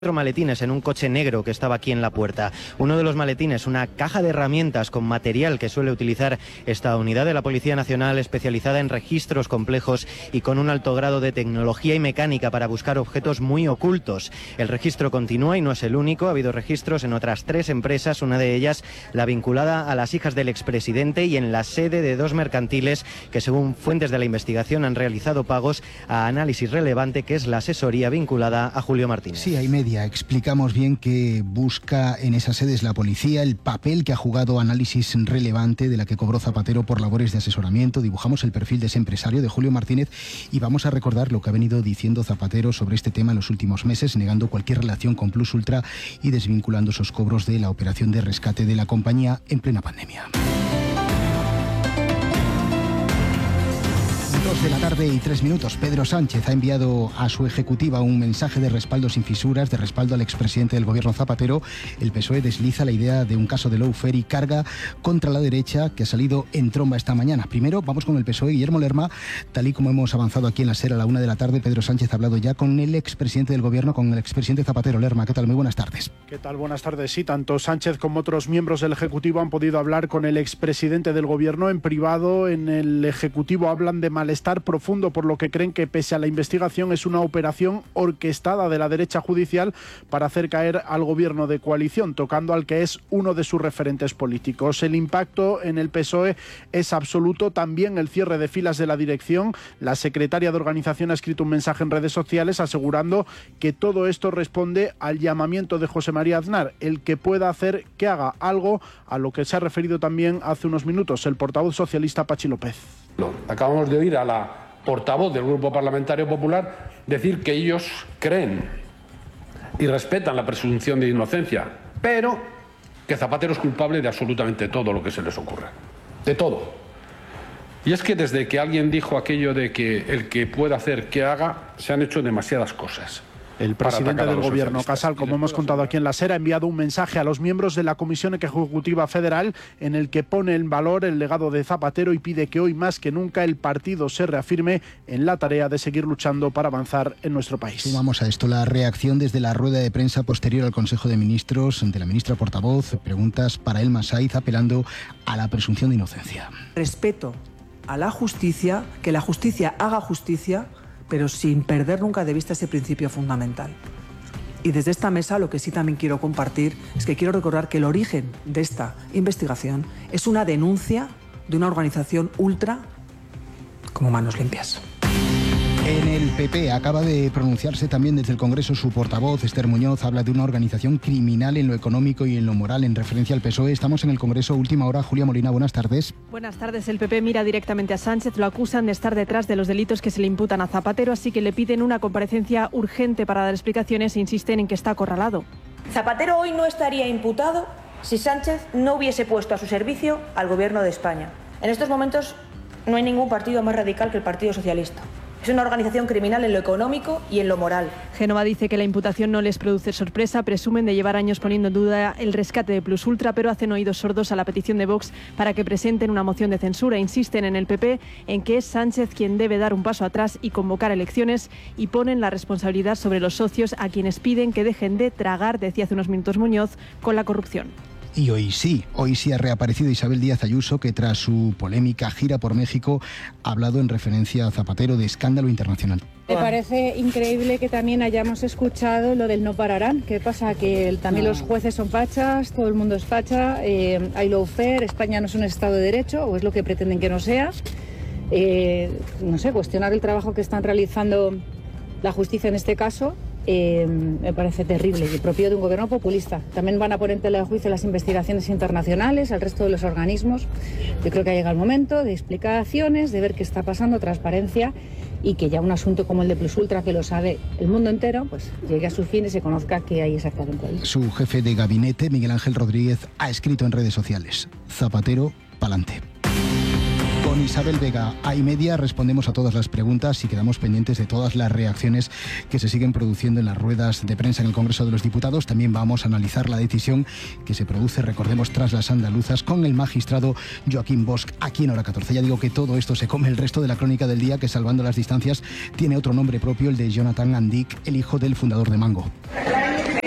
4 maletines en un coche negro que estaba aquí en la puerta. Uno de los maletines, una caja de herramientas con material que suele utilizar esta unidad de la Policía Nacional especializada en registros complejos y con un alto grado de tecnología y mecánica para buscar objetos muy ocultos. El registro continúa y no es el único. Ha habido registros en otras 3 empresas, una de ellas la vinculada a las hijas del expresidente y en la sede de 2 mercantiles que, según fuentes de la investigación, han realizado pagos a Análisis Relevante, que es la asesoría vinculada a Julio Martínez. Sí, hay media. Explicamos bien que busca en esas sedes la policía, el papel que ha jugado Análisis Relevante, de la que cobró Zapatero por labores de asesoramiento. Dibujamos el perfil de ese empresario, de Julio Martínez, y vamos a recordar lo que ha venido diciendo Zapatero sobre este tema en los últimos meses, negando cualquier relación con Plus Ultra y desvinculando esos cobros de la operación de rescate de la compañía en plena pandemia. 2 de la tarde y 3 minutos. Pedro Sánchez ha enviado a su ejecutiva un mensaje de respaldo sin fisuras, de respaldo al expresidente del gobierno Zapatero. El PSOE desliza la idea de un caso de lawfare y carga contra la derecha que ha salido en tromba esta mañana. Primero vamos con el PSOE. Guillermo Lerma, tal y como hemos avanzado aquí en la SER a la 1 de la tarde, Pedro Sánchez ha hablado ya con el expresidente del gobierno, con el expresidente Zapatero. Lerma, ¿qué tal? Muy buenas tardes. ¿Qué tal? Buenas tardes. Sí, tanto Sánchez como otros miembros del Ejecutivo han podido hablar con el expresidente del gobierno en privado. En el Ejecutivo hablan de malestar profundo por lo que creen que, pese a la investigación, es una operación orquestada de la derecha judicial para hacer caer al gobierno de coalición, tocando al que es uno de sus referentes políticos. El impacto en el PSOE es absoluto, también el cierre de filas de la dirección. La secretaria de Organización ha escrito un mensaje en redes sociales asegurando que todo esto responde al llamamiento de José María Aznar, el que pueda hacer que haga algo, a lo que se ha referido también hace unos minutos el portavoz socialista Pachi López. Acabamos de oír a la portavoz del Grupo Parlamentario Popular decir que ellos creen y respetan la presunción de inocencia, pero que Zapatero es culpable de absolutamente todo lo que se les ocurra. De todo. Y es que desde que alguien dijo aquello de que el que pueda hacer que haga, se han hecho demasiadas cosas. El presidente del gobierno, Casal, como hemos contado aquí en la SER, ha enviado un mensaje a los miembros de la Comisión Ejecutiva Federal en el que pone en valor el legado de Zapatero y pide que hoy más que nunca el partido se reafirme en la tarea de seguir luchando para avanzar en nuestro país. Sumamos a esto la reacción desde la rueda de prensa posterior al Consejo de Ministros de la ministra portavoz. Preguntas para Elma Saiz apelando a la presunción de inocencia. Respeto a la justicia, que la justicia haga justicia, pero sin perder nunca de vista ese principio fundamental. Y desde esta mesa lo que sí también quiero compartir es que quiero recordar que el origen de esta investigación es una denuncia de una organización ultra como Manos Limpias. En el PP acaba de pronunciarse también desde el Congreso su portavoz, Esther Muñoz, habla de una organización criminal en lo económico y en lo moral en referencia al PSOE. Estamos en el Congreso, última hora. Julia Molina, buenas tardes. Buenas tardes. El PP mira directamente a Sánchez, lo acusan de estar detrás de los delitos que se le imputan a Zapatero, así que le piden una comparecencia urgente para dar explicaciones e insisten en que está acorralado. Zapatero hoy no estaría imputado si Sánchez no hubiese puesto a su servicio al gobierno de España. En estos momentos no hay ningún partido más radical que el Partido Socialista. Es una organización criminal en lo económico y en lo moral. Génova dice que la imputación no les produce sorpresa, presumen de llevar años poniendo en duda el rescate de Plus Ultra, pero hacen oídos sordos a la petición de Vox para que presenten una moción de censura. Insisten en el PP en que es Sánchez quien debe dar un paso atrás y convocar elecciones, y ponen la responsabilidad sobre los socios, a quienes piden que dejen de tragar, decía hace unos minutos Muñoz, con la corrupción. Y hoy sí ha reaparecido Isabel Díaz Ayuso, que tras su polémica gira por México ha hablado en referencia a Zapatero de escándalo internacional. Me parece increíble que también hayamos escuchado lo del no pararán. ¿Qué pasa? Que también los jueces son fachas, todo el mundo es facha, hay lawfare, España no es un Estado de Derecho, o es lo que pretenden que no sea. No sé, cuestionar el trabajo que están realizando la justicia en este caso. Me parece terrible y propio de un gobierno populista. También van a poner en tela de juicio las investigaciones internacionales, al resto de los organismos. Yo creo que ha llegado el momento de explicaciones, de ver qué está pasando, transparencia, y que ya un asunto como el de Plus Ultra, que lo sabe el mundo entero, pues llegue a su fin y se conozca qué hay exactamente ahí. Su jefe de gabinete, Miguel Ángel Rodríguez, ha escrito en redes sociales: Zapatero, pa'lante. Con Isabel Vega, hay media, respondemos a todas las preguntas y quedamos pendientes de todas las reacciones que se siguen produciendo en las ruedas de prensa en el Congreso de los Diputados. También vamos a analizar la decisión que se produce, recordemos, tras las andaluzas, con el magistrado Joaquín Bosch aquí en Hora 14. Ya digo que todo esto se come el resto de la crónica del día, que, salvando las distancias, tiene otro nombre propio, el de Jonathan Andic, el hijo del fundador de Mango.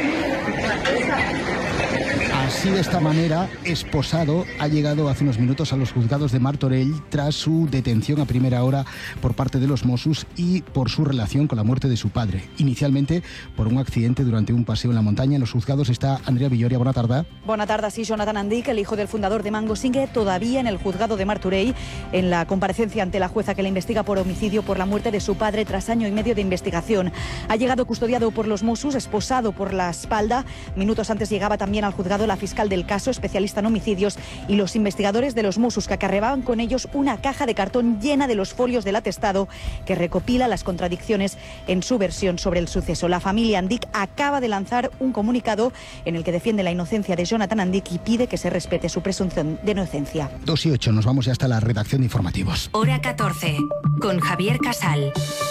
Así, de esta manera, Esposado ha llegado hace unos minutos a los juzgados de Martorell tras su detención a primera hora por parte de los Mossos y por su relación con la muerte de su padre. Inicialmente por un accidente durante un paseo en la montaña. En los juzgados está Andrea Villoria. Buena tarde. Buena tarde. Sí, Jonathan Andic, el hijo del fundador de Mango, sigue todavía en el juzgado de Martorell en la comparecencia ante la jueza que le investiga por homicidio por la muerte de su padre tras año y medio de investigación. Ha llegado custodiado por los Mossos, esposado por la espalda. Minutos antes llegaba también al juzgado la fiscal del caso, especialista en homicidios, y los investigadores de los Mossos, que acarreaban con ellos una caja de cartón llena de los folios del atestado que recopila las contradicciones en su versión sobre el suceso. La familia Andic acaba de lanzar un comunicado en el que defiende la inocencia de Jonathan Andic y pide que se respete su presunción de inocencia. 2:08, nos vamos ya hasta la redacción de informativos. Hora 14, con Javier Casal.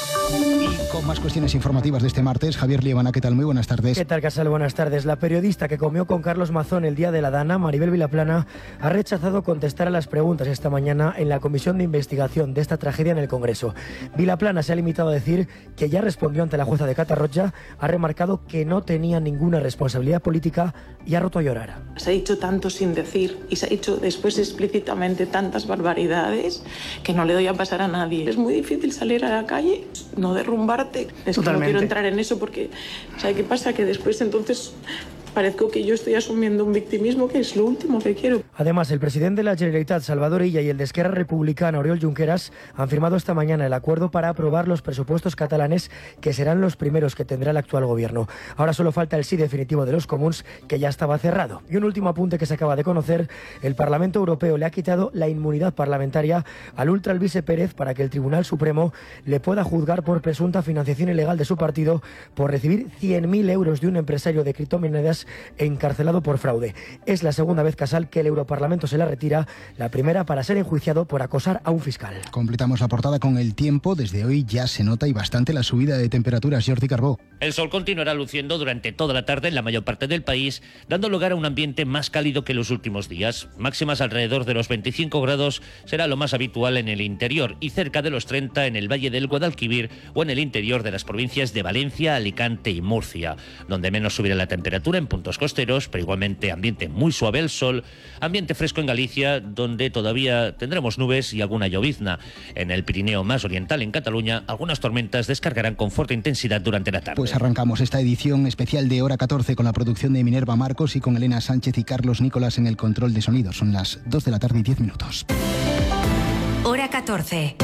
Y con más cuestiones informativas de este martes, Javier Liebana, ¿qué tal? Muy buenas tardes. ¿Qué tal, Casal? Buenas tardes. La periodista que comió con Carlos Mazón el día de la Dana, Maribel Vilaplana, ha rechazado contestar a las preguntas esta mañana en la comisión de investigación de esta tragedia en el Congreso. Vilaplana se ha limitado a decir que ya respondió ante la jueza de Catarroja, ha remarcado que no tenía ninguna responsabilidad política y ha roto a llorar. Se ha dicho tanto sin decir y se ha dicho después explícitamente tantas barbaridades que no le doy a pasar a nadie. Es muy difícil salir a la calle, no derrumbarte. Es que no quiero entrar en eso porque, ¿sabe qué pasa? Que después entonces parezco que yo estoy asumiendo un victimismo que es lo último que quiero. Además, el presidente de la Generalitat, Salvador Illa, y el de Esquerra Republicana, Oriol Junqueras, han firmado esta mañana el acuerdo para aprobar los presupuestos catalanes, que serán los primeros que tendrá el actual gobierno. Ahora solo falta el sí definitivo de los comuns, que ya estaba cerrado. Y un último apunte que se acaba de conocer: el Parlamento Europeo le ha quitado la inmunidad parlamentaria al ultra Alvise Pérez para que el Tribunal Supremo le pueda juzgar por presunta financiación ilegal de su partido por recibir 100.000 euros de un empresario de criptomonedas encarcelado por fraude. Es la segunda vez, Casal, que el Europarlamento se la retira, la primera para ser enjuiciado por acosar a un fiscal. Completamos la portada con el tiempo. Desde hoy ya se nota y bastante la subida de temperaturas. Jordi Carbó. El sol continuará luciendo durante toda la tarde en la mayor parte del país, dando lugar a un ambiente más cálido que los últimos días. Máximas alrededor de los 25 grados será lo más habitual en el interior y cerca de los 30 en el Valle del Guadalquivir o en el interior de las provincias de Valencia, Alicante y Murcia. Donde menos subirá la temperatura en puntos costeros, pero igualmente ambiente muy suave el sol, ambiente fresco en Galicia, donde todavía tendremos nubes y alguna llovizna. En el Pirineo más oriental, en Cataluña, algunas tormentas descargarán con fuerte intensidad durante la tarde. Pues arrancamos esta edición especial de Hora 14 con la producción de Minerva Marcos y con Elena Sánchez y Carlos Nicolás en el control de sonido. Son las 2 de la tarde y 10 minutos. Hora 14.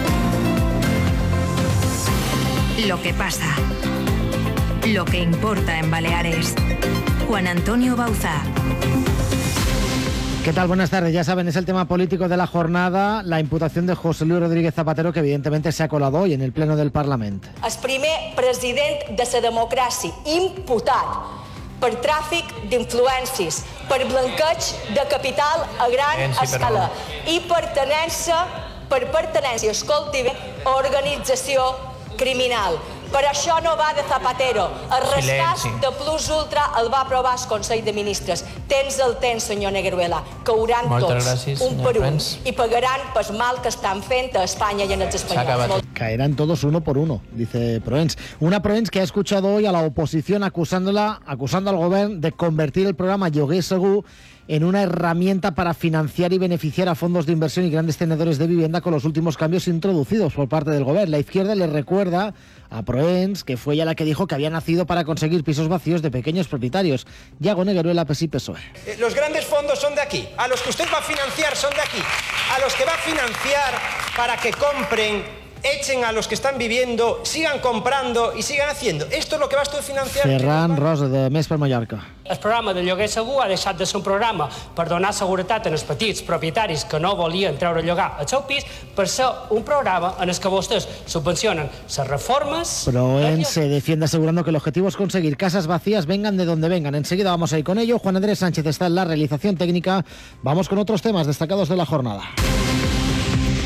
Lo que pasa. Lo que importa en Baleares. Juan Antonio Bauzá. ¿Qué tal? Buenas tardes. Ya saben, es el tema político de la jornada, la imputación de José Luis Rodríguez Zapatero, que evidentemente se ha colado hoy en el Pleno del Parlamento. El primer president de la democràcia imputat per tràfic d'influències, per blanqueig de capital a gran escala i per pertinença, escolti bé, a organització criminal. Per això no va de Zapatero. El rescat de Plus Ultra el va aprovar el Consell de Ministres. Tens el temps, senyor Negruela. Cauran tots, un per un, i pagaran pel mal que estan fent a Espanya i en els espanyols. Caerán todos uno por uno, dice Proens. Una Proens que ha escuchado hoy a la oposición acusando al gobierno de convertir el programa Lloguer Segur en una herramienta para financiar y beneficiar a fondos de inversión y grandes tenedores de vivienda con los últimos cambios introducidos por parte del gobierno. La izquierda le recuerda a Proens que fue ella la que dijo que había nacido para conseguir pisos vacíos de pequeños propietarios. Yago Negueruela, PSI, PSOE. Los grandes fondos son de aquí. A los que usted va a financiar son de aquí. A los que va a financiar para que compren, echen a los que están viviendo, sigan comprando i sigan haciendo. Esto es lo que va a estar financiar. Ferran Rosa, de Més per Mallorca. El programa de lloguer segur ha deixat de ser un programa per donar seguretat als petits propietaris que no volien treure a llogar el seu pis per ser un programa en el que vostès subvencionen les reformes. Proens se defiende asegurando que el objetivo es conseguir casas vacías, vengan de donde vengan. Enseguida vamos a ir con ello. Juan Andrés Sánchez está en la realización técnica. Vamos con otros temas destacados de la jornada.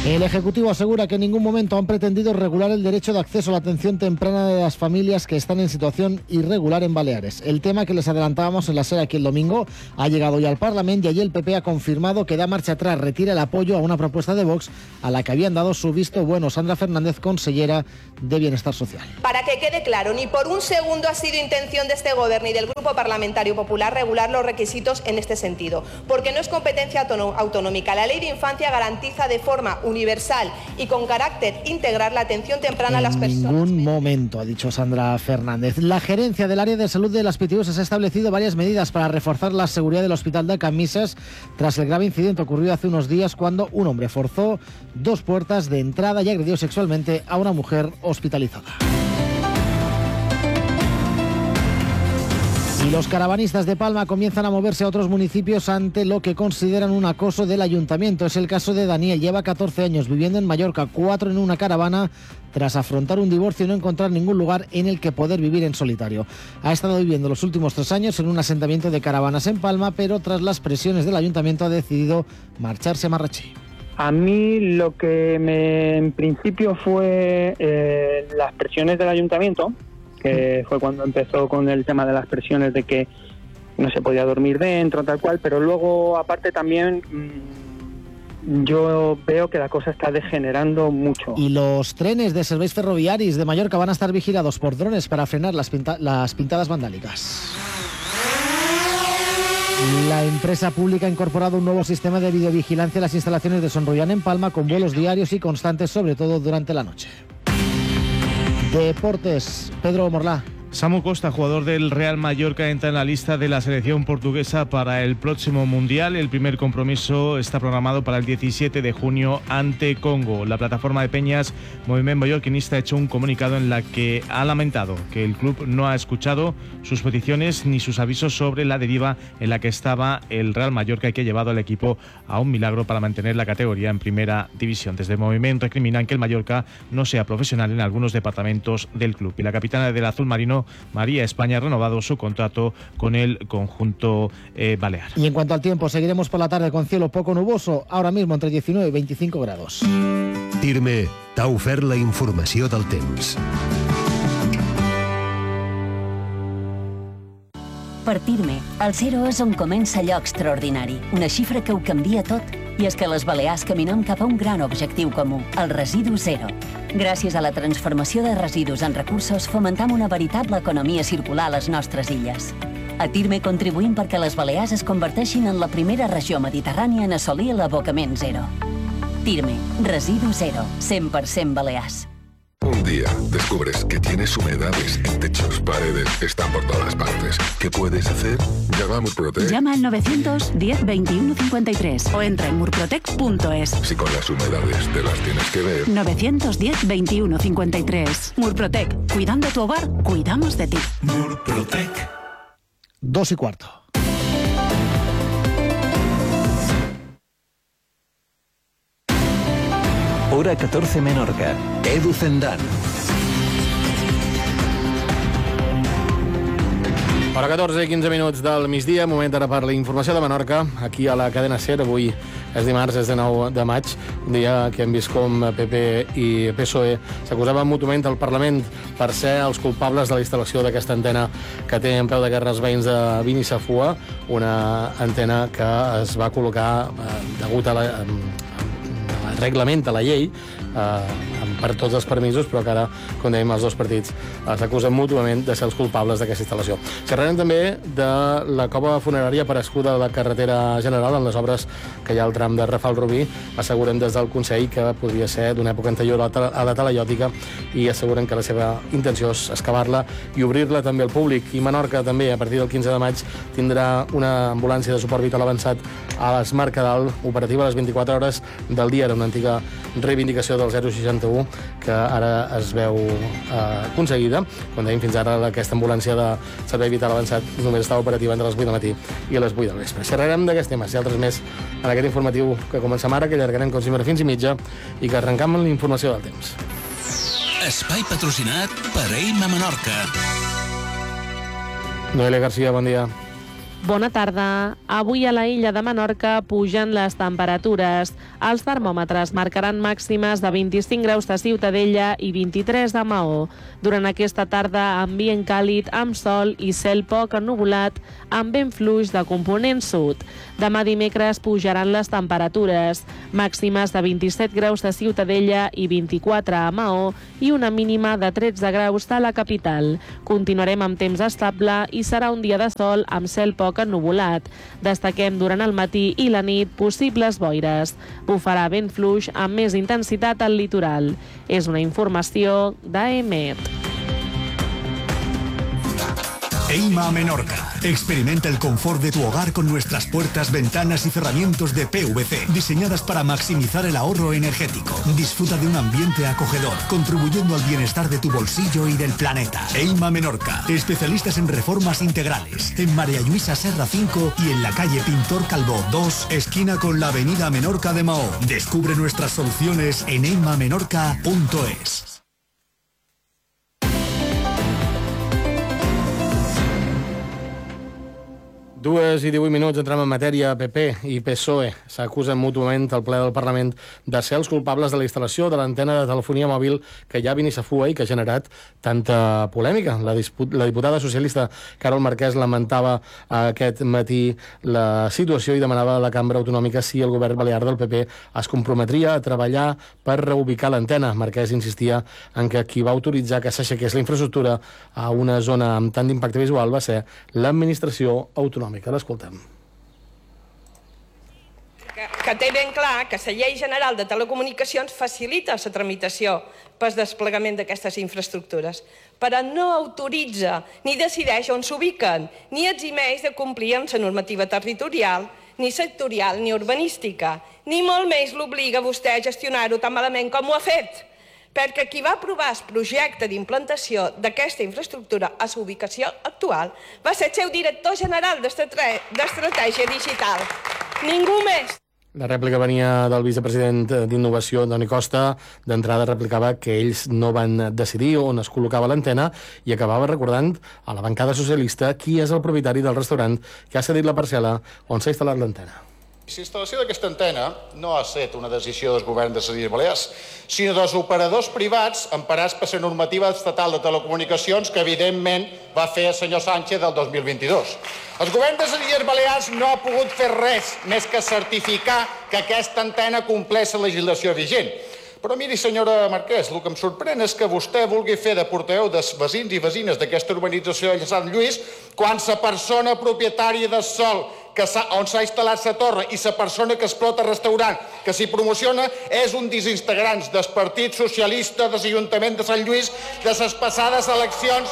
El Ejecutivo asegura que en ningún momento han pretendido regular el derecho de acceso a la atención temprana de las familias que están en situación irregular en Baleares. El tema que les adelantábamos en la SER aquí el domingo ha llegado hoy al Parlamento y allí el PP ha confirmado que da marcha atrás, retira el apoyo a una propuesta de Vox a la que habían dado su visto bueno. Sandra Fernández, consellera de Bienestar Social. Para que quede claro, ni por un segundo ha sido intención de este Gobierno y del Grupo Parlamentario Popular regular los requisitos en este sentido, porque no es competencia autonómica. La Ley de Infancia garantiza de forma universal y con carácter integral la atención temprana a las personas. En ningún momento, ha dicho Sandra Fernández. La gerencia del área de salud de las Pitiusas ha establecido varias medidas para reforzar la seguridad del Hospital de Camisas tras el grave incidente ocurrido hace unos días cuando un hombre forzó 2 puertas de entrada y agredió sexualmente a una mujer hospitalizada. Y los caravanistas de Palma comienzan a moverse a otros municipios ante lo que consideran un acoso del ayuntamiento. Es el caso de Daniel. Lleva 14 años viviendo en Mallorca, 4 en una caravana, tras afrontar un divorcio y no encontrar ningún lugar en el que poder vivir en solitario. Ha estado viviendo los últimos 3 años en un asentamiento de caravanas en Palma, pero tras las presiones del ayuntamiento ha decidido marcharse a Marratxí. A mí lo que en principio fue las presiones del ayuntamiento, que fue cuando empezó con el tema de las presiones de que no se podía dormir dentro, tal cual, pero luego aparte también yo veo que la cosa está degenerando mucho. Y los trenes de serveis ferroviaris de Mallorca van a estar vigilados por drones para frenar las pintadas vandálicas. La empresa pública ha incorporado un nuevo sistema de videovigilancia a las instalaciones de Son Rotllan en Palma, con vuelos diarios y constantes, sobre todo durante la noche. Deportes, Pedro Morlá. Samu Costa, jugador del Real Mallorca, entra en la lista de la selección portuguesa para el próximo Mundial. El primer compromiso está programado para el 17 de junio ante Congo. La plataforma de peñas Moviment Mallorquinista ha hecho un comunicado en la que ha lamentado que el club no ha escuchado sus peticiones ni sus avisos sobre la deriva en la que estaba el Real Mallorca y que ha llevado al equipo a un milagro para mantener la categoría en primera división. Desde Moviment recriminan que el Mallorca no sea profesional en algunos departamentos del club. Y la capitana del azul marino, María España, ha renovado su contrato con el conjunto balear. Y en cuanto al tiempo, seguiremos por la tarde con cielo poco nuboso, ahora mismo entre 19 y 25 grados. TIRME t'ha ofert la informació del temps. Per TIRME, el 0 és on comença allò extraordinari, una xifra que ho canvia tot. I és que les Balears caminem cap a un gran objectiu comú, el residu zero. Gràcies a la transformació de residus en recursos, fomentam una veritable economia circular a les nostres illes. A TIRME contribuïm perquè les Balears es converteixin en la primera regió mediterrània en assolir l'abocament zero. TIRME, residu zero, 100% Balears. Un día descubres que tienes humedades en techos, paredes, están por todas partes. ¿Qué puedes hacer? Llama a Murprotec. Llama al 910 21 53 o entra en murprotec.es. Si con las humedades te las tienes que ver. 910 21 53. Murprotec. Cuidando tu hogar, cuidamos de ti. Murprotec. 2:15. Hora 14 Menorca. Edu Zendán. Hora 14 i 15 minuts del migdia, moment ara per la informació de Menorca, aquí a la cadena SER. Avui és dimarts, és de 9 de maig, un dia que hem vist com PP i PSOE s'acusaven mútuament al Parlament per ser els culpables de la instal·lació d'aquesta antena que té en peu de guerra els veïns de Binisafua, una antena que es va col·locar degut a la reglament, a la llei, per tots els permisos, però que ara, com dèiem, els dos partits s'acusen mútuament de ser els culpables d'aquesta instal·lació. Xerrarem també de la cova funerària apareguda a la carretera general en les obres que hi ha al tram de Rafal-Rubí. Assegurem des del Consell que podria ser d'una època anterior a la talaiòtica i asseguren que la seva intenció és excavar-la i obrir-la també al públic. I Menorca també, a partir del 15 de maig, tindrà una ambulància de suport vital avançat a les Mercadal, operativa a les 24 hores del dia. Era una antiga reivindicació del 061 que ara es veu aconseguida. Com dèiem, fins ara aquesta ambulància de servei vital avançat només estava operativa entre les 8 del matí i les 8 del vespre. Xerrarem d'aquests temes i altres més en aquest informatiu que comencem ara, que allargarem com sempre fins i mitja i que arrencam amb la informació del temps. Espai patrocinat per Eima Menorca. Noelia Garcia, bon dia. Bona tarda. Avui a la illa de Menorca pugen les temperatures. Els termòmetres marcaran màximes de 25 graus de Ciutadella i 23 de Maó. Durant aquesta tarda, ambient càlid amb sol i cel poc ennuvolat, amb vent fluix de component sud. Demà dimecres pujaran les temperatures, màximes de 27 graus de Ciutadella i 24 a Maó i una mínima de 13 graus de la capital. Continuarem amb temps estable i serà un dia de sol amb cel poc ennuvolat. Destaquem durant el matí i la nit possibles boires. Bufarà vent fluix amb més intensitat al litoral. És una informació d'AEMET. EIMA Menorca. Experimenta el confort de tu hogar con nuestras puertas, ventanas y cerramientos de PVC, diseñadas para maximizar el ahorro energético. Disfruta de un ambiente acogedor, contribuyendo al bienestar de tu bolsillo y del planeta. EIMA Menorca. Especialistas en reformas integrales. En María Luisa Serra 5 y en la calle Pintor Calvó 2, esquina con la avenida Menorca de Maó. Descubre nuestras soluciones en eimamenorca.es. 2:18, entrem en matèria. PP i PSOE s'acusen mútuament al ple del Parlament de ser els culpables de la instal·lació de l'antena de telefonia mòbil que hi ha a Benissafua i que ha generat tanta polèmica. La diputada socialista Carol Marquès lamentava aquest matí la situació i demanava a la cambra autonòmica si el govern balear del PP es comprometria a treballar per reubicar l'antena. Marquès insistia en que qui va autoritzar que s'aixequés la infraestructura a una zona amb tant d'impacte visual va ser l'administració autonòmica. L'escoltem. Que té ben clar que la Llei General de Telecomunicacions facilita la tramitació pel desplegament d'aquestes infraestructures, però no autoritza ni decideix on s'ubiquen, ni eximeix de complir amb la normativa territorial, ni sectorial ni urbanística, ni molt més l'obliga a vostè a gestionar-ho tan malament com ho ha fet, perquè qui va aprovar el projecte d'implantació d'aquesta infraestructura a la ubicació actual va ser el seu director general d'Estratègia Digital. Ningú més. La rèplica venia del vicepresident d'Innovació, Toni Costa. D'entrada replicava que ells no van decidir on es col·locava l'antena i acabava recordant a la bancada socialista qui és el propietari del restaurant que ha cedit la parcel·la on s'ha instal·lat l'antena. La instal·lació d'aquesta antena no ha estat una decisió del govern de les Illes Balears, sinó dels operadors privats emparats per la normativa estatal de telecomunicacions que, evidentment, va fer el senyor Sánchez del 2022. El govern de les Illes Balears no ha pogut fer res més que certificar que aquesta antena compleix la legislació vigent. Però miri, senyora Marquès, el que em sorprèn és que vostè vulgui fer de portaveu dels veïns i veïnes d'aquesta urbanització de Sant Lluís quan la persona propietària del sòl on s'ha instal·lat la torre i la persona que explota el restaurant que s'hi promociona és un dels integrants del Partit Socialista de l'Ajuntament de Sant Lluís de les passades eleccions.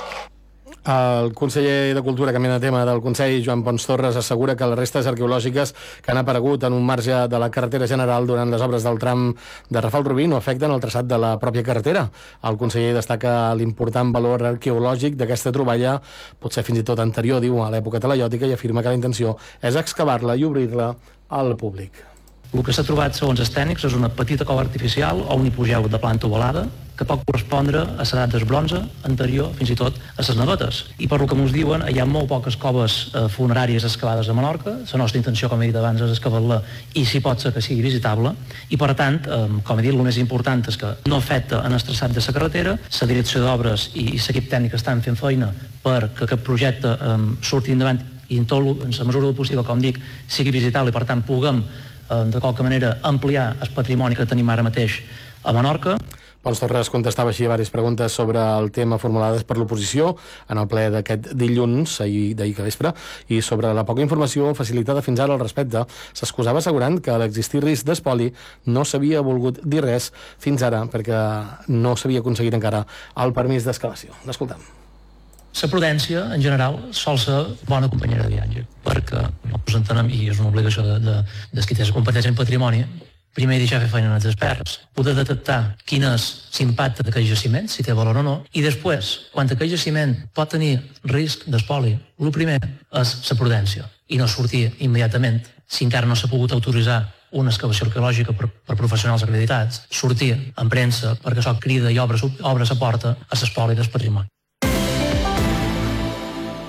El conseller de Cultura, canviant de tema, del Consell, Joan Pons Torres, assegura que les restes arqueològiques que han aparegut en un marge de la carretera general durant les obres del tram de Rafal Rubí no afecten el traçat de la pròpia carretera. El conseller destaca l'important valor arqueològic d'aquesta troballa, potser fins i tot anterior, diu, a l'època talaiòtica, i afirma que la intenció és excavar-la i obrir-la al públic. El que s'ha trobat, segons els tècnics, és una petita cova artificial o un hipogeu de planta ovalada que pot correspondre a l'edat del bronze anterior, fins i tot a les nevetes. I per lo que ens diuen, hi ha molt poques coves funeràries excavades a Menorca. La nostra intenció, com he dit abans, és excavar-la i si pot ser que sigui visitable. I per tant, com he dit, el més important és que no afecta en el traçat de la carretera. La direcció d'obres i l'equip tècnic estan fent feina perquè aquest projecte surti endavant i en la mesura del possible, com dic, sigui visitable i per tant puguem de qualque manera ampliar el patrimoni que tenim ara mateix a Menorca. Pons Torres contestava així a diverses preguntes sobre el tema formulades per l'oposició en el ple d'aquest dilluns, d'ahir que vespre, i sobre la poca informació facilitada fins ara al respecte. S'excusava assegurant que a l'existir risc d'espoli no s'havia volgut dir res fins ara perquè no s'havia aconseguit encara el permís d'excavació. L'escoltem. La prudència, en general, sol ser bona companyera de viatge, perquè ens entenem, i és una obligació de qui té la competència en patrimoni, primer deixar fer feina als experts, poder detectar quin és l'impacte d'aquell jaciment, si té valor o no, i després, quan aquell jaciment pot tenir risc d'espoli, el primer és la prudència, i no sortir immediatament, si encara no s'ha pogut autoritzar una excavació arqueològica per professionals acreditats, sortir en premsa perquè això crida i obre la porta a l'espoli del patrimoni.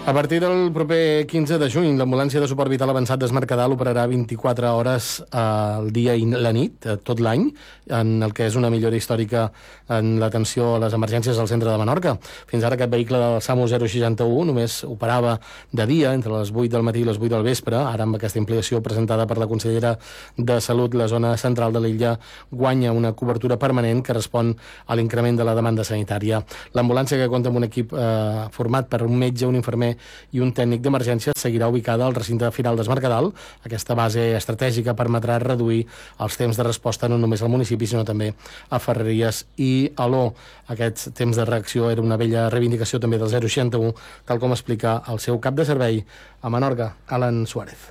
A partir del proper 15 de juny, l'ambulància de suport vital avançat d'Esmercadal operarà 24 hores al dia i la nit, tot l'any, en el que és una millora històrica en l'atenció a les emergències al centre de Menorca. Fins ara aquest vehicle del SAMU 061 només operava de dia, entre les 8 del matí i les 8 del vespre. Ara, amb aquesta ampliació presentada per la consellera de Salut, la zona central de l'illa guanya una cobertura permanent que respon a l'increment de la demanda sanitària. L'ambulància, que compta amb un equip format per un metge, un infermer i un tècnic d'emergència, seguirà ubicada al recinte final d'Esmercadal. Aquesta base estratègica permetrà reduir els temps de resposta no només al municipi, sinó també a Ferreries i Aló. Aquest temps de reacció era una vella reivindicació també del 061, tal com explica el seu cap de servei a Menorca, Alan Suárez.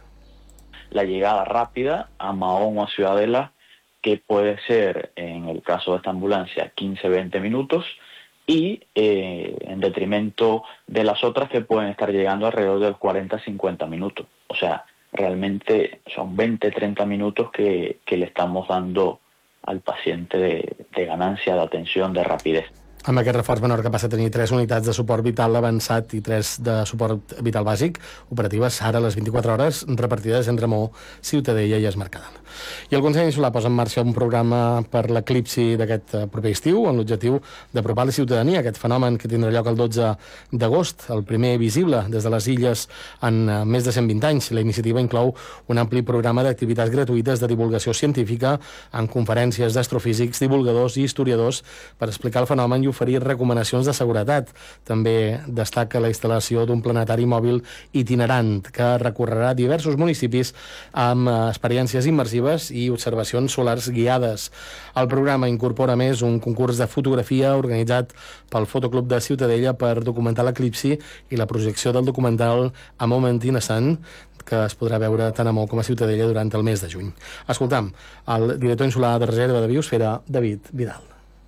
La llegada rápida a Mahón o a Ciudadela, que puede ser, en el caso de esta ambulancia, 15-20 minutos, y en detrimento de las otras que pueden estar llegando alrededor de 40-50 minutos. O sea, realmente son 20-30 minutos que le estamos dando al paciente de ganancia, de atención, de rapidez. Amb aquest reforç, Menorca passa a tenir 3 unitats de suport vital avançat i 3 de suport vital bàsic, operatives ara a les 24 hores, repartides entre Maó, Ciutadella i Esmercadal. I el Consell Insular posa en marxa un programa per l'eclipsi d'aquest proper estiu, amb l'objectiu d'apropar la ciutadania a aquest fenomen que tindrà lloc el 12 d'agost, el primer visible des de les illes en més de 120 anys. La iniciativa inclou un ampli programa d'activitats gratuïtes de divulgació científica, en conferències d'astrofísics, divulgadors i historiadors per explicar el fenomen i oferir recomanacions de seguretat. També destaca la instal·lació d'un planetari mòbil itinerant que recorrerà diversos municipis amb experiències immersives i observacions solars guiades. El programa incorpora més un concurs de fotografia organitzat pel Fotoclub de Ciutadella per documentar l'eclipsi i la projecció del documental A Moment in the Sun, que es podrà veure tant a Maó com a Ciutadella durant el mes de juny. Escoltam el director insular de reserva de Biosfera, David Vidal.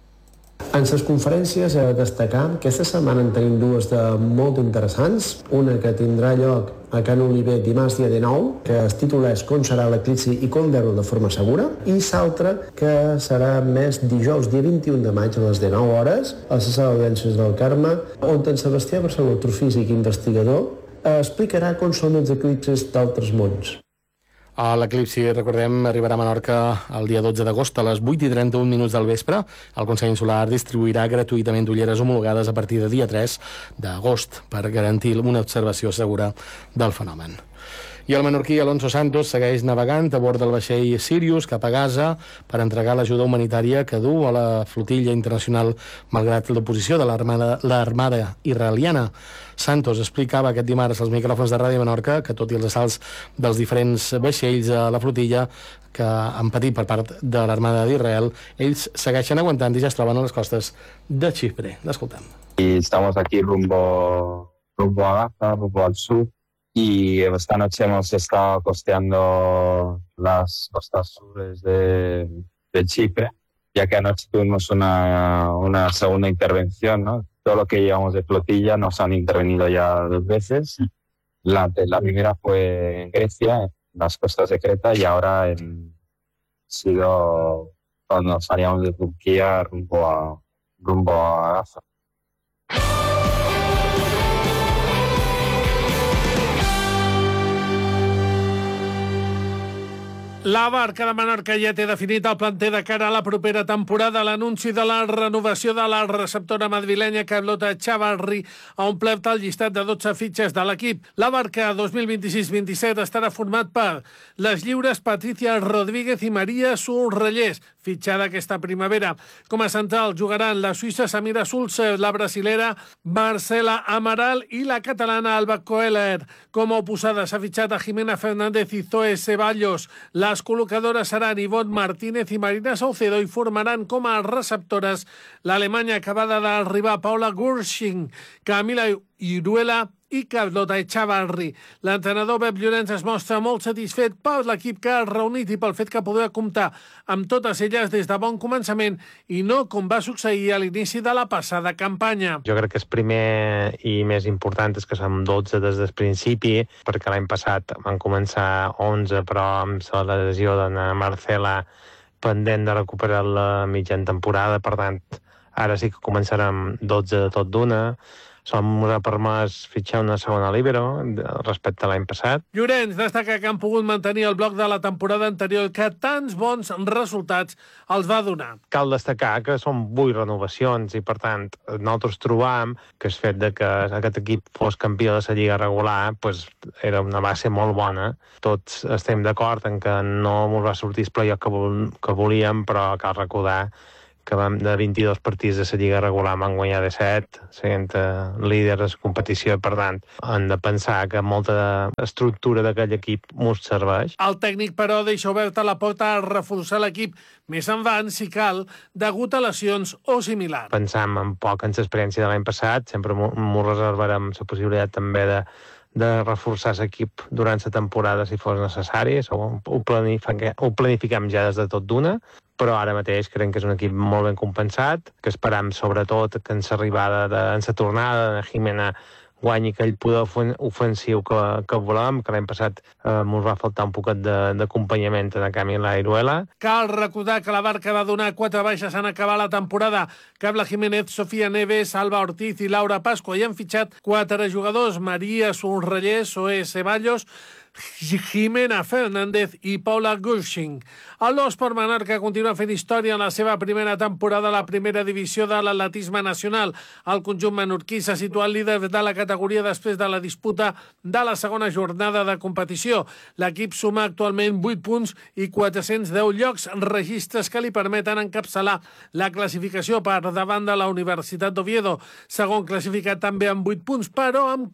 En les conferències a destacar que aquesta setmana en tenim dues de molt interessants. Una que tindrà lloc a Can Oliver dimarts dia 19, que es titula Com serà l'eclipsi i com veure'l de forma segura, i l'altra que serà més dijous dia 21 de maig a les 19 hores a la sala d'audiències del Carme, on en Sebastià Barceló, astrofísic i investigador, explicarà com són els eclipsis d'altres mons. L'eclipsi, recordem, arribarà a Menorca el dia 12 d'agost a les 8:31 del vespre. El Consell Insular distribuirà gratuïtament ulleres homologades a partir de dia 3 d'agost per garantir una observació segura del fenomen. I el menorquí Alonso Santos segueix navegant a bord del vaixell Sirius cap a Gaza per entregar l'ajuda humanitària que du a la flotilla internacional malgrat l'oposició de l'armada israeliana. Santos explicava aquest dimarts als micròfons de Ràdio Menorca que, tot i els assalts dels diferents vaixells a la flotilla que han patit per part de l'armada d'Israel, ells segueixen aguantant i ja es troben a les costes de Xipre. L'escoltem. Y estamos aquí rumbo a Gaza, rumbo al sur. Y esta noche hemos estado costeando las costas sur de Chipre, ya que anoche tuvimos una segunda intervención, ¿no? Todo lo que llevamos de flotilla nos han intervenido ya 2 veces. La primera fue en Grecia, en las costas de Creta, y ahora sido cuando salíamos de Turquía rumbo a Gaza. La Barca de Menorca ja té definit el planter de cara a la propera temporada. L'anunci de la renovació de la receptora madrilenya Carlota Chavarri ha omplert el llistat de 12 fitxes de l'equip. La Barca 2026-27 estarà format per les lliures Patricia Rodríguez i Maria Surrellés, fitxada aquesta primavera. Com a central jugaran la suïssa Samira Sulzer, la brasilera Marcela Amaral i la catalana Alba Coeller. Com a oposada s'ha fitxat a Jimena Fernández i Zoe Ceballos. Les col·locadores seran Ivonne Martínez i Marina Saucedo i formaran com a receptores l'alemanya acabada d'arribar Paula Gursching, Camila Iruela i Carlota Echavarri. L'entrenador Pep Llorenç es mostra molt satisfet per l'equip que ha reunit i pel fet que podrà comptar amb totes elles des de bon començament i no com va succeir a l'inici de la passada campanya. Jo crec que el primer i més important és que som 12 des del principi, perquè l'any passat van començar 11, però amb la lesió de Marcela pendent de recuperar la mitjana temporada, per tant, ara sí que començarem 12 de tot d'una. s'ha permès fitxar una segona líbero respecte a l'any passat. Llorenç destaca que han pogut mantenir el bloc de la temporada anterior que tants bons resultats els va donar. Cal destacar que són 8 renovacions i, per tant, nosaltres trobam que el fet de que aquest equip fos campió de la Lliga regular era una base molt bona. Tots estem d'acord en que no ens va sortir el playoff que volíem, però cal recordar que vam de 22 partits de la Lliga regular van guanyar de 7, sent líders de la competició, per tant, han de pensar que molta estructura d'aquell equip mos serveix. El tècnic, però, deixa oberta la porta a reforçar l'equip més endavant, si cal, degut a lesions o similar. Pensam un poc en l'experiència de l'any passat, sempre m'ho reservarem la possibilitat també de reforçar l'equip durant la temporada si fos necessari. Ho planifiquem ja des de tot d'una, però ara mateix creiem que és un equip molt ben compensat, que esperam sobretot que en la tornada de Jimena guanyi aquell poder ofensiu que volem, que l'any passat ens va faltar un poquet d'acompanyament en el canvi en l'Airuela. Cal recordar que la Barca va donar 4 baixes en acabar la temporada. Carla Jiménez, Sofía Neves, Alba Ortiz i Laura Pascua, i han fitxat 4 jugadors: Maria Sonrellés, Zoé Ceballos, Jimena Fernández i Paula Gushing. El l'Esport Menorca continua fent història en la seva primera temporada a la primera divisió de l'atletisme nacional. El conjunt menorquí s'ha situat líder de la categoria després de la disputa de la segona jornada de competició. L'equip suma actualment 8 punts i 410 llocs, registres que li permeten encapçalar la classificació per davant de la Universitat d'Oviedo, segon classificat també amb 8 punts, però amb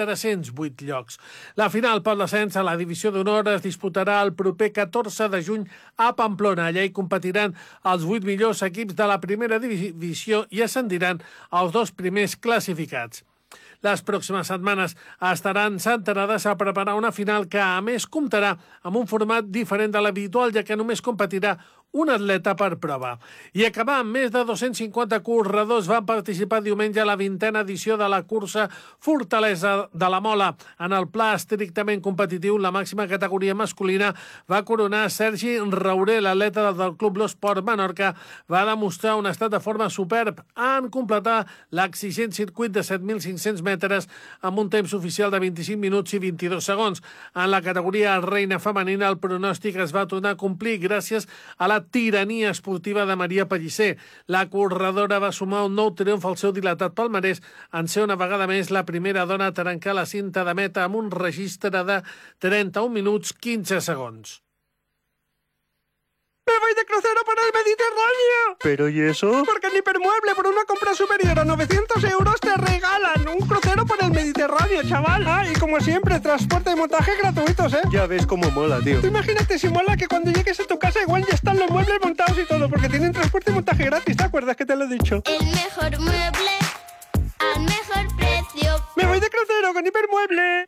408 llocs. La final per l'ascens a la divisió d'honor es disputarà el proper 14 de juny a Pamplona. Allà hi competiran els 8 millors equips de la primera divisió i ascendiran els 2 primers classificats. Les pròximes setmanes estaran centrades a preparar una final que, a més, comptarà amb un format diferent de l'habitual, ja que només competirà un atleta per prova. I acabar amb més de 250 corredors van participar diumenge a la 20a edició de la cursa Fortalesa de la Mola. En el pla estrictament competitiu, la màxima categoria masculina va coronar Sergi Rauré, l'atleta del Club l'Esport Menorca, va demostrar un estat de forma superb en completar l'exigent circuit de 7.500 metres amb un temps oficial de 25 minuts i 22 segons. En la categoria reina femenina, el pronòstic es va tornar a complir gràcies a la tirania esportiva de Maria Pellicer. La corredora va sumar un nou triomf al seu dilatat palmarès en ser una vegada més la primera dona a trencar la cinta de meta amb un registre de 31 minuts 15 segons. ¡Me voy de crucero por el Mediterráneo! ¿Pero y eso? Porque en Hipermueble, por una compra superior a 900 euros, te regalan un crucero por el Mediterráneo, chaval. Ah, y como siempre, transporte y montaje gratuitos, ¿eh? Ya ves cómo mola, tío. Tú imagínate si mola que cuando llegues a tu casa igual ya están los muebles montados y todo, porque tienen transporte y montaje gratis, ¿te acuerdas que te lo he dicho? El mejor mueble al mejor precio. ¡Me voy de crucero con Hipermueble!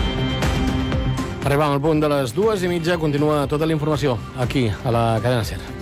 Arribam al punt de les 2:30, continua tota la informació aquí, a la cadena SER.